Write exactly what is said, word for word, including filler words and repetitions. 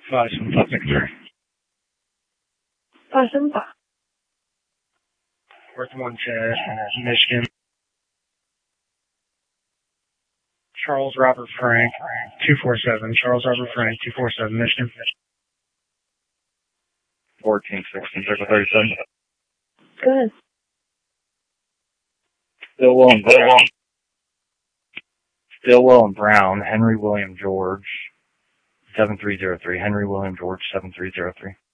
five seven five six three. five seven five. Worth one ten, Michigan. Charles Robert Frank, two four seven. Charles Robert Frank, two four seven, Michigan. fourteen sixteen, circle thirty-seven. Go ahead. Stillwell and Brown. Stillwell and Brown, Henry William George, seven three zero three. Henry William George, seven three zero three.